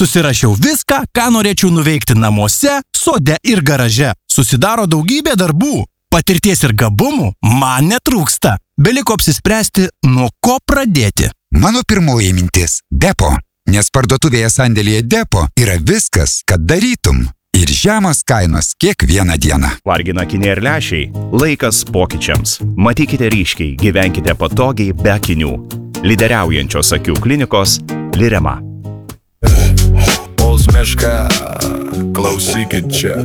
Susirašiau viską, ką norėčiau nuveikti namuose, sode ir garaže. Susidaro daugybė darbų. Patirties ir gabumų man netrūksta. Beliko apsispręsti, nuo ko pradėti. Mano pirmoji mintis – Depo. Nes parduotuvėje sandėlyje Depo yra viskas, kad darytum. Ir žemos kainos kiekvieną dieną. Vargina akiniai ir lęšiai. Laikas pokyčiams. Matykite ryškiai, gyvenkite patogiai be akinių. Lyderiaujančios akių klinikos Lirema. Meška, klausykit čia.